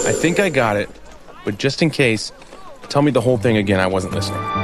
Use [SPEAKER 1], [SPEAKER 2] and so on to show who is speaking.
[SPEAKER 1] I think I got it, but just in case, tell me the whole thing again. I wasn't listening.